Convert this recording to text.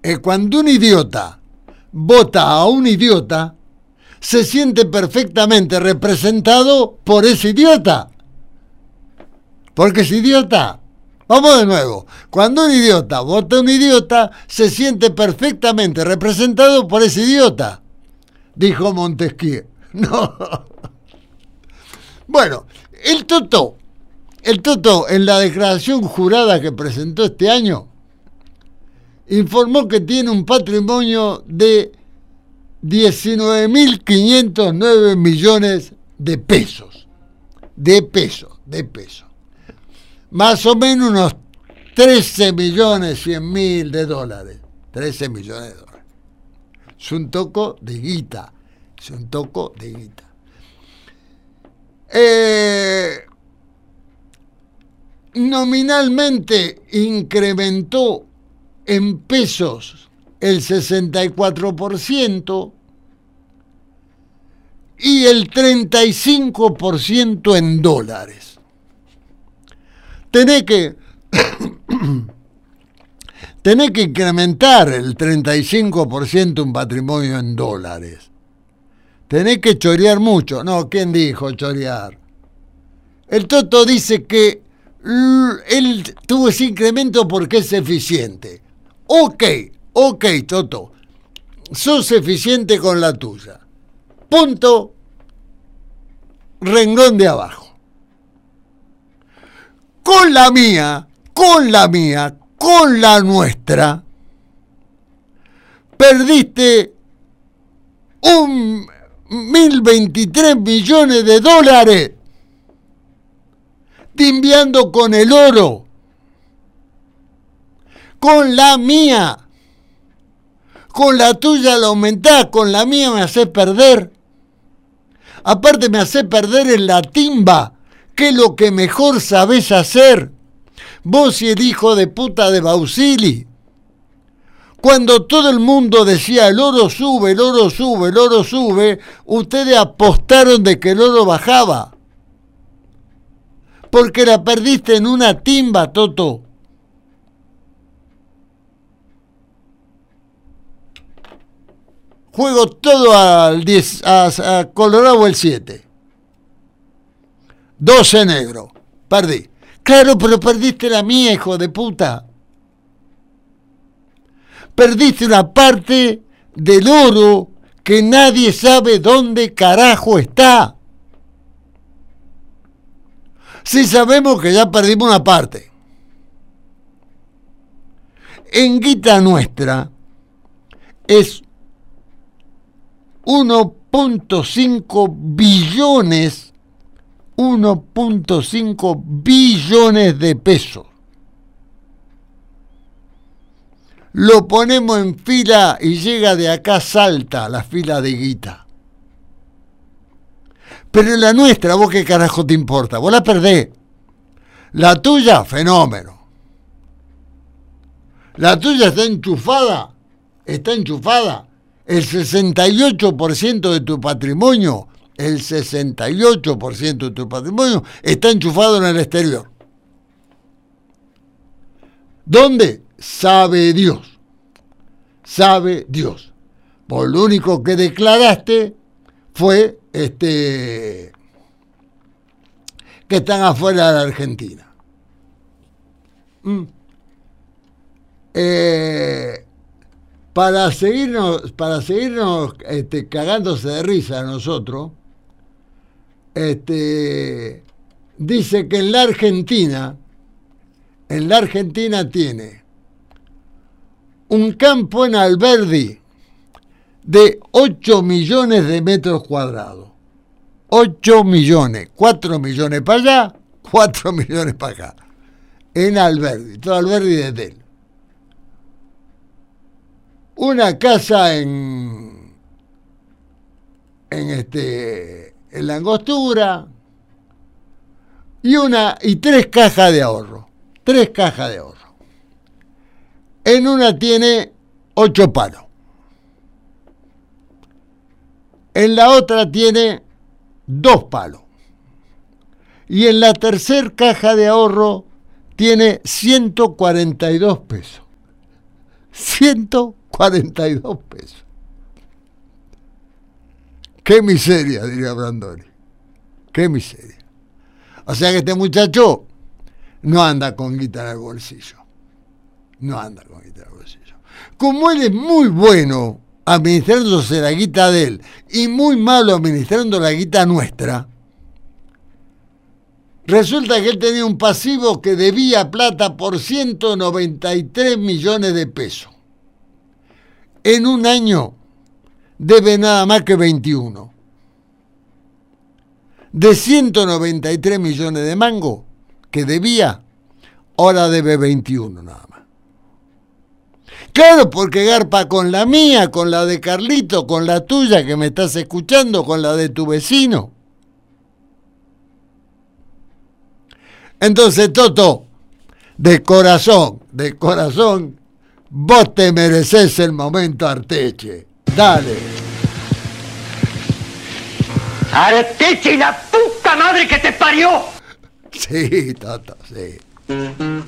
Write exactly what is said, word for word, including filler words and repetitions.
eh, cuando un idiota vota a un idiota, se siente perfectamente representado por ese idiota. Porque es idiota. Vamos de nuevo. Cuando un idiota vota a un idiota, se siente perfectamente representado por ese idiota, dijo Montesquieu. No. Bueno, el Toto, el Toto en la declaración jurada que presentó este año, informó que tiene un patrimonio de diecinueve mil quinientos nueve millones de pesos. De pesos, de pesos. Más o menos unos trece millones cien mil de dólares. trece millones de dólares. Es un toco de guita. Es un toco de guita. Eh, nominalmente incrementó en pesos el sesenta y cuatro por ciento y el treinta y cinco por ciento en dólares. Tenés que tenés que incrementar el treinta y cinco por ciento un patrimonio en dólares. Tenés que chorear mucho. No, ¿quién dijo chorear? El Toto dice que él tuvo ese incremento porque es eficiente. Ok, ok, Toto. Sos eficiente con la tuya. Punto. Renglón de abajo. Con la mía, con la mía, con la nuestra, perdiste un mil veintitrés millones de dólares timbiando con el oro. Con la mía. Con la tuya la aumentás, con la mía me hacés perder. Aparte me hacés perder en la timba, que es lo que mejor sabés hacer. Vos y el hijo de puta de Bausili. Cuando todo el mundo decía el oro sube, el oro sube, el oro sube, ustedes apostaron de que el oro bajaba. Porque la perdiste en una timba, Toto. Juego todo al diez, a, a Colorado el siete. doce negro. Perdí. Claro, pero perdiste la mía, hijo de puta. Perdiste una parte del oro que nadie sabe dónde carajo está. Sí sabemos que ya perdimos una parte. En guita nuestra es uno punto cinco billones, uno punto cinco billones de pesos. Lo ponemos en fila y llega de acá, salta la fila de guita. Pero la nuestra, ¿vos qué carajo te importa? Vos la perdés. La tuya, fenómeno. La tuya está enchufada, está enchufada. El sesenta y ocho por ciento de tu patrimonio, el sesenta y ocho por ciento de tu patrimonio está enchufado en el exterior. ¿Dónde? Sabe Dios. Sabe Dios. Por lo único que declaraste fue este que están afuera de la Argentina. Mm. Eh, para seguirnos, para seguirnos este, cagándose de risa a nosotros, este, dice que en la Argentina, en la Argentina tiene un campo en Alberdi de ocho millones de metros cuadrados. ocho millones, cuatro millones para allá, cuatro millones para acá. En Alberdi, todo Alberdi de él. Una casa en en este en la Angostura y una y tres cajas de ahorro, tres cajas de ahorro. En una tiene ocho palos. En la otra tiene dos palos. Y en la tercer caja de ahorro tiene ciento cuarenta y dos pesos. ciento cuarenta y dos pesos. Qué miseria, diría Brandoni. Qué miseria. O sea que este muchacho no anda con guita en el bolsillo. No anda con guita en el bolsillo. Como él es muy bueno administrándose la guita de él y muy malo administrando la guita nuestra, resulta que él tenía un pasivo que debía plata por ciento noventa y tres millones de pesos. En un año debe nada más que veintiuno. De ciento noventa y tres millones de mangos que debía, ahora debe veintiuno nada más. Claro, porque garpa con la mía, con la de Carlito, con la tuya que me estás escuchando, con la de tu vecino. Entonces, Toto, de corazón, de corazón, vos te mereces el momento Arteche. Dale. Arteche y la puta madre que te parió. Sí, Toto, sí.